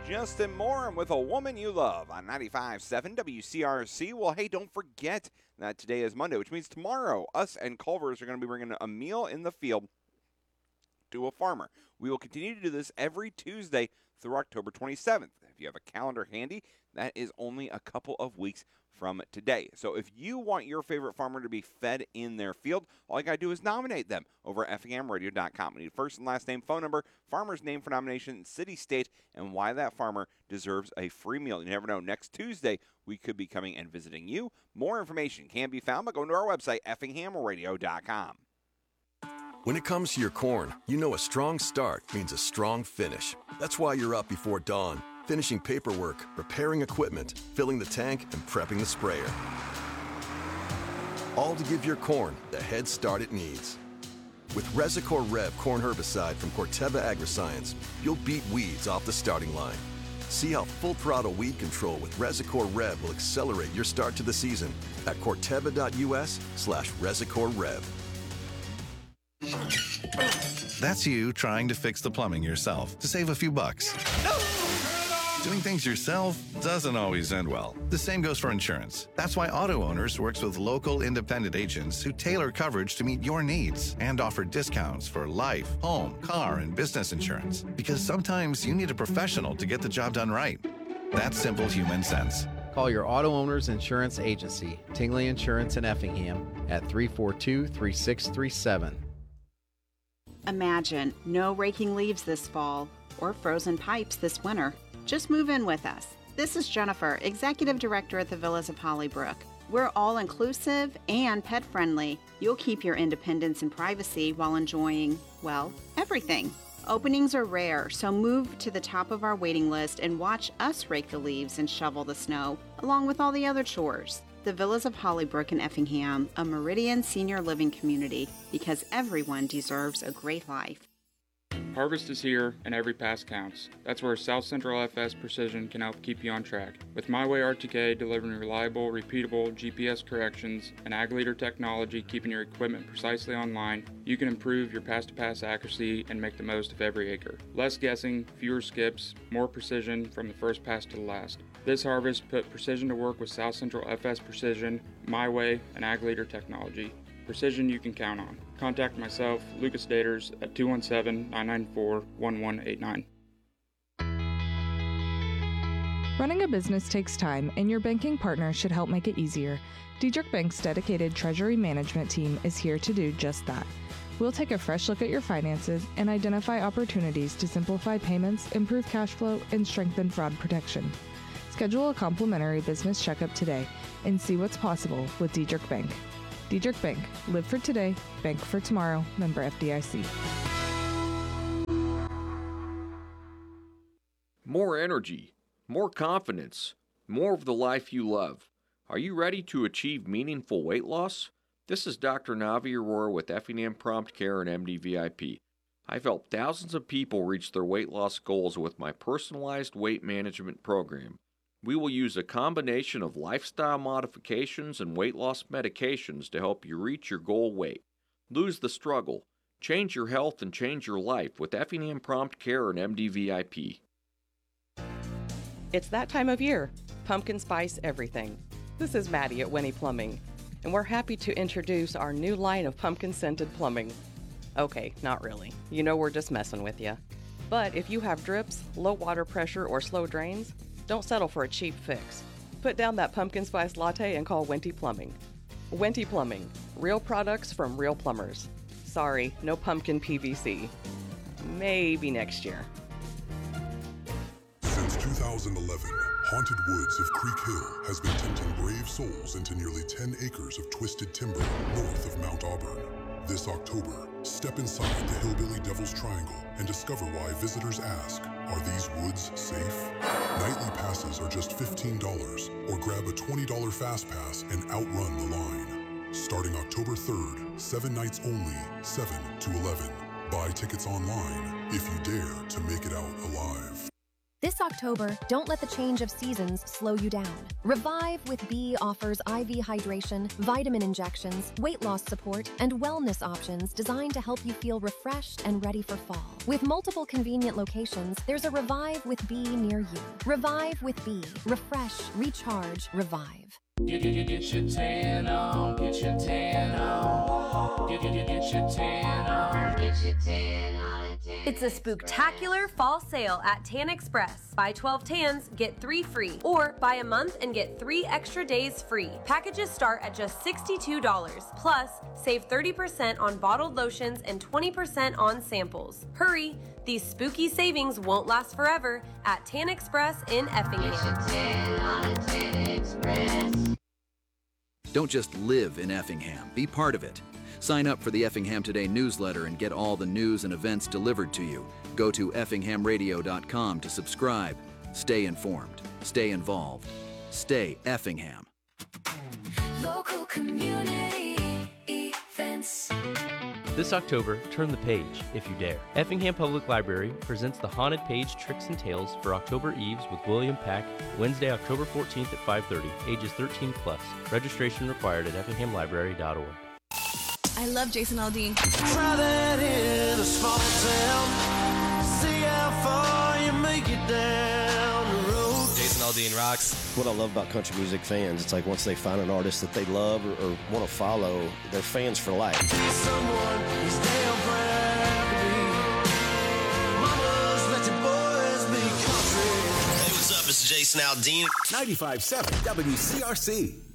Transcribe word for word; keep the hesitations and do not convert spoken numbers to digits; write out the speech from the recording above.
Justin Morin with A Woman You Love on ninety-five point seven W C R C. Well, hey, don't forget that today is Monday, which means tomorrow us and Culver's are going to be bringing a meal in the field to a farmer. We will continue to do this every Tuesday through October twenty-seventh. If you have a calendar handy, that is only a couple of weeks from today. So if you want your favorite farmer to be fed in their field, all you got to do is nominate them over at effingham radio dot com. We need first and last name, phone number, farmer's name for nomination, city, state, and why that farmer deserves a free meal. You never know. Next Tuesday, we could be coming and visiting you. More information can be found by going to our website, effingham radio dot com. When it comes to your corn, you know a strong start means a strong finish. That's why you're up before dawn, finishing paperwork, repairing equipment, filling the tank, and prepping the sprayer. All to give your corn the head start it needs. With Resicor Rev corn herbicide from Corteva Agriscience, you'll beat weeds off the starting line. See how full throttle weed control with Resicor Rev will accelerate your start to the season at corteva.us slash Resicor Rev. That's you trying to fix the plumbing yourself to save a few bucks. Doing things yourself doesn't always end well. The same goes for insurance. That's why Auto Owners works with local independent agents who tailor coverage to meet your needs and offer discounts for life, home, car, and business insurance. Because sometimes you need a professional to get the job done right. That's simple human sense. Call your Auto Owners Insurance Agency, Tingley Insurance in Effingham, at three four two, three six three seven. Imagine no raking leaves this fall or frozen pipes this winter. Just move in with us. This is Jennifer, Executive Director at the Villas of Hollybrook. We're all-inclusive and pet-friendly. You'll keep your independence and privacy while enjoying, well, everything. Openings are rare, so move to the top of our waiting list and watch us rake the leaves and shovel the snow, along with all the other chores. The Villas of Hollybrook in Effingham, a Meridian senior living community, because everyone deserves a great life. Harvest is here, and every pass counts. That's where South Central F S Precision can help keep you on track. With MyWay R T K delivering reliable, repeatable G P S corrections and AgLeader technology keeping your equipment precisely online, you can improve your pass-to-pass accuracy and make the most of every acre. Less guessing, fewer skips, more precision from the first pass to the last. This harvest put precision to work with South Central F S Precision, MyWay, and AgLeader technology. Precision you can count on. Contact myself, Lucas Daters, at two one seven, nine nine four, one one eight nine. Running a business takes time, and your banking partner should help make it easier. Diedrich Bank's dedicated treasury management team is here to do just that. We'll take a fresh look at your finances and identify opportunities to simplify payments, improve cash flow, and strengthen fraud protection. Schedule a complimentary business checkup today and see what's possible with Diedrich Bank. Diedrich Bank. Live for today, bank for tomorrow. Member F D I C. More energy, more confidence, more of the life you love. Are you ready to achieve meaningful weight loss? This is Doctor Navi Aurora with Effingham Prompt Care and M D V I P. I've helped thousands of people reach their weight loss goals with my personalized weight management program. We will use a combination of lifestyle modifications and weight loss medications to help you reach your goal weight. Lose the struggle. Change your health and change your life with Effingham Prompt Care and M D V I P. It's that time of year. Pumpkin spice everything. This is Maddie at Winnie Plumbing, and we're happy to introduce our new line of pumpkin-scented plumbing. Okay, not really. You know we're just messing with you. But if you have drips, low water pressure, or slow drains, don't settle for a cheap fix. Put down that pumpkin spice latte and call Wente Plumbing. Wente Plumbing, real products from real plumbers. Sorry, no pumpkin P V C. Maybe next year. Since two thousand eleven, Haunted Woods of Creek Hill has been tempting brave souls into nearly ten acres of twisted timber north of Mount Auburn. This October, step inside the Hillbilly Devil's Triangle and discover why visitors ask, are these woods safe? Nightly passes are just fifteen dollars, or grab a twenty dollars fast pass and outrun the line. Starting October third, seven nights only, seven to eleven. Buy tickets online if you dare to make it out alive. This October, don't let the change of seasons slow you down. Revive with B offers I V hydration, vitamin injections, weight loss support, and wellness options designed to help you feel refreshed and ready for fall. With multiple convenient locations, there's a Revive with B near you. Revive with B. Refresh, recharge, revive. Get, get, get, get your tan on, get your tan on. Get, get, get, get your tan on, get your tan on. It's a spooktacular fall sale at Tan Express. Buy twelve tans, get three free. Or buy a month and get three extra days free. Packages start at just sixty-two dollars. Plus, save thirty percent on bottled lotions and twenty percent on samples. Hurry! These spooky savings won't last forever at Tan Express in Effingham. Don't just live in Effingham, be part of it. Sign up for the Effingham Today newsletter and get all the news and events delivered to you. Go to effingham radio dot com to subscribe. Stay informed. Stay involved. Stay Effingham. Local community events. This October, turn the page, if you dare. Effingham Public Library presents the Haunted Page Tricks and Tales for October Eves with William Pack, Wednesday, October fourteenth at five thirty, ages thirteen plus. Registration required at effingham library dot org. I love Jason Aldean. Traveling in a small town, see how far you make it down the road. Jason Aldean rocks. What I love about country music fans, it's like once they find an artist that they love or, or want to follow, they're fans for life. Someone is damn proud to be. Mamas, let your boys be country. Hey, what's up? It's Jason Aldean. ninety-five point seven W C R C.